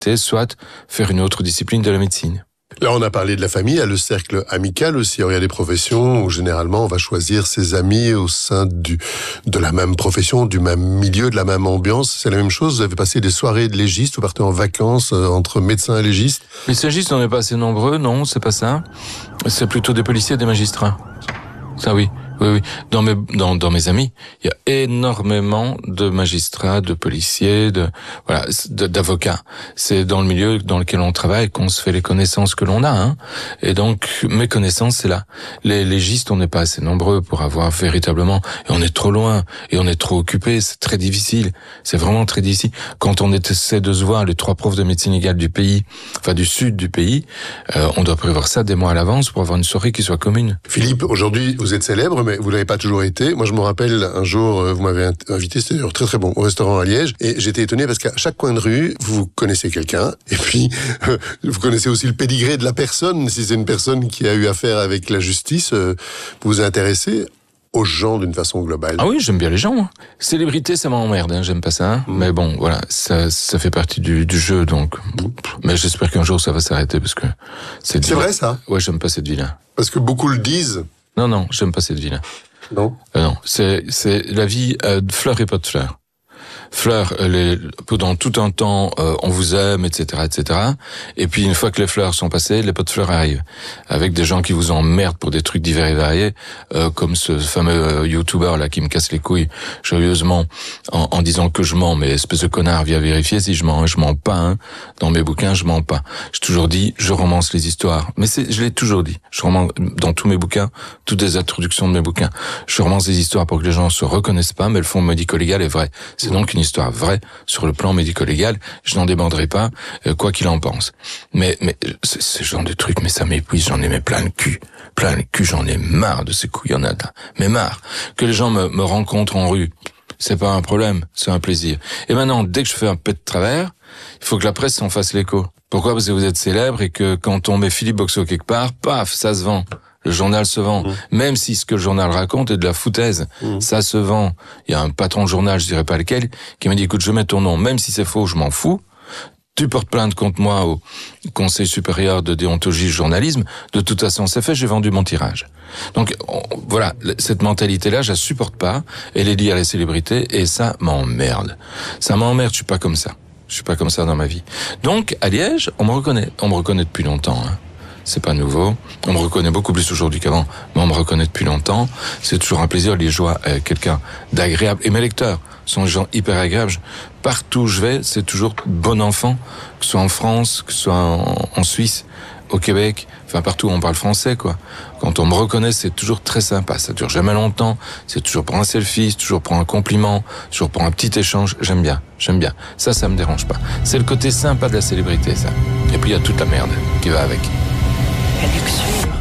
soit faire une autre discipline de la médecine. Là, on a parlé de la famille, il y a le cercle amical aussi. Il y a des professions où généralement on va choisir ses amis au sein de la même profession, du même milieu, de la même ambiance. C'est la même chose. Vous avez passé des soirées de légistes, vous partez en vacances entre médecins et légistes. Les légistes, on n'est pas assez nombreux, non, c'est pas ça. C'est plutôt des policiers et des magistrats. Ça oui. Oui. Dans mes amis, il y a énormément de magistrats, de policiers, d'avocats. C'est dans le milieu dans lequel on travaille qu'on se fait les connaissances que l'on a, hein. Et donc, mes connaissances, c'est là. Les légistes, on n'est pas assez nombreux pour avoir véritablement, et on est trop loin, et on est trop occupé, c'est très difficile. C'est vraiment très difficile. Quand on essaie de se voir, les 3 profs de médecine légale du pays, enfin du sud du pays, on doit prévoir ça des mois à l'avance pour avoir une soirée qui soit commune. Philippe, aujourd'hui, vous êtes célèbre, mais vous l'avez pas toujours été. Moi, je me rappelle un jour, vous m'avez invité, c'était d'ailleurs très très bon, au restaurant à Liège, et j'étais étonné parce qu'à chaque coin de rue, vous connaissez quelqu'un, et puis vous connaissez aussi le pédigré de la personne. Si c'est une personne qui a eu affaire avec la justice, vous vous intéressez aux gens d'une façon globale. Ah oui, j'aime bien les gens, moi. Célébrité, ça m'emmerde, hein, j'aime pas ça. Hein. Mais bon, voilà, ça fait partie du jeu, donc. Mais j'espère qu'un jour ça va s'arrêter parce que c'est vrai ça. Ouais, j'aime pas cette vie-là. Parce que beaucoup le disent. Non, j'aime pas cette vie-là. Non. Non, c'est la vie de fleurs et pas de fleurs. Fleurs, pendant tout un temps, on vous aime, etc., etc. Et puis une fois que les fleurs sont passées, les pots de fleurs arrivent, avec des gens qui vous emmerdent pour des trucs divers et variés, comme ce fameux YouTuber là qui me casse les couilles joyeusement en disant que je mens, mais espèce de connard, viens vérifier si je mens. Je mens pas, hein. Dans mes bouquins, je mens pas. J'ai toujours dit, je romance les histoires, mais je l'ai toujours dit. Je romance dans tous mes bouquins, toutes les introductions de mes bouquins. Je romance des histoires pour que les gens se reconnaissent pas, mais le fond médico-légal est vrai. C'est donc une histoire vraie sur le plan médico-légal. Je n'en démenterai pas, quoi qu'il en pense. Mais ce genre de trucs, mais ça m'épuise. J'en ai mais plein le cul. J'en ai marre de ces couillonnades. Mais marre. Que les gens me rencontrent en rue, c'est pas un problème, c'est un plaisir. Et maintenant, dès que je fais un peu de travers, il faut que la presse s'en fasse l'écho. Pourquoi? Parce que vous êtes célèbre et que quand on met Philippe Boxeau quelque part, paf, ça se vend. Le journal se vend. Même si ce que le journal raconte est de la foutaise, ça se vend. Il y a un patron de journal, je dirais pas lequel, qui m'a dit, écoute, je mets ton nom, même si c'est faux, je m'en fous. Tu portes plainte contre moi au Conseil supérieur de déontologie du journalisme. De toute façon, c'est fait, j'ai vendu mon tirage. Donc, voilà, cette mentalité-là, je la supporte pas. Elle est liée à la célébrité et ça m'emmerde. Ça m'emmerde, je suis pas comme ça. Je suis pas comme ça dans ma vie. Donc, à Liège, on me reconnaît. On me reconnaît depuis longtemps, hein. C'est pas nouveau. On me reconnaît beaucoup plus aujourd'hui qu'avant, mais on me reconnaît depuis longtemps. C'est toujours un plaisir de les jouer avec quelqu'un d'agréable. Et mes lecteurs sont des gens hyper agréables. Partout où je vais, c'est toujours bon enfant, que ce soit en France, que ce soit en Suisse, au Québec, enfin partout où on parle français, quoi. Quand on me reconnaît, c'est toujours très sympa. Ça dure jamais longtemps. C'est toujours pour un selfie, c'est toujours pour un compliment, toujours pour un petit échange. J'aime bien. Ça me dérange pas. C'est le côté sympa de la célébrité, ça. Et puis il y a toute la merde qui va avec. La luxure.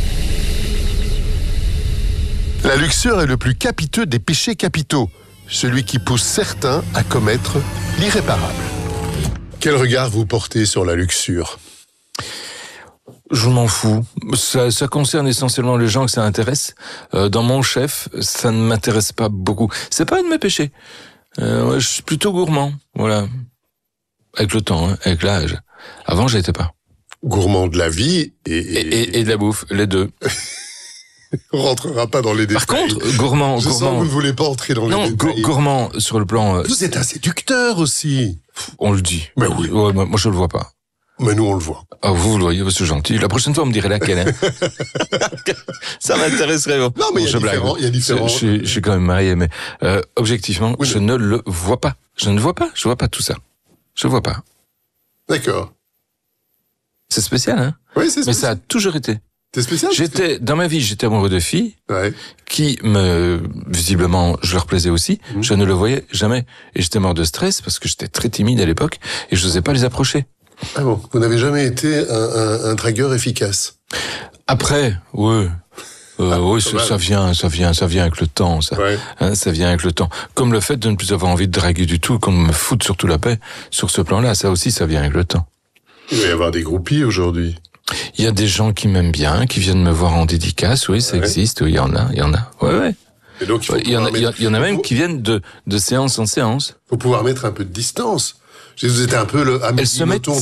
La luxure est le plus capiteux des péchés capitaux, celui qui pousse certains à commettre l'irréparable. Quel regard vous portez sur la luxure ? Je m'en fous. Ça concerne essentiellement les gens que ça intéresse. Dans mon chef, ça ne m'intéresse pas beaucoup. C'est pas un de mes péchés. Je suis plutôt gourmand, voilà. Avec le temps, hein, avec l'âge. Avant, je l'étais pas. Gourmand de la vie et de la bouffe, les deux. On rentrera pas dans les détails. Par contre, gourmand. Sens que vous ne voulez pas entrer dans les détails. Gourmand sur le plan. Vous êtes un séducteur aussi. On le dit. Mais oui. Ouais, moi je le vois pas. Mais nous on le voit. Ah, vous le voyez, c'est gentil. La prochaine fois, on me dirait laquelle. Hein. Ça m'intéresserait. Non, mais il y a différents. Je suis quand même marié, mais objectivement, oui, je ne le vois pas. Je ne vois pas. Je vois pas tout ça. Je vois pas. D'accord. C'est spécial, hein? Oui, c'est spécial. Mais ça a toujours été. C'est spécial. Dans ma vie, j'étais amoureux de filles. Ouais. Qui visiblement, je leur plaisais aussi. Je ne le voyais jamais. Et j'étais mort de stress parce que j'étais très timide à l'époque et je n'osais pas les approcher. Ah bon? Vous n'avez jamais été un dragueur efficace? Après, oui. Oui, ça vient avec le temps, ça. Ouais. Hein, ça vient avec le temps. Comme le fait de ne plus avoir envie de draguer du tout, qu'on me foute surtout la paix sur ce plan-là, ça aussi, ça vient avec le temps. Il va y avoir des groupies aujourd'hui. Il y a des gens qui m'aiment bien, qui viennent me voir en dédicace, oui, ça existe, oui, il y en a. Ouais. Et donc, il y en a même qui viennent de séance en séance. Faut pouvoir mettre un peu de distance. Vous étiez un peu le Elles se mettent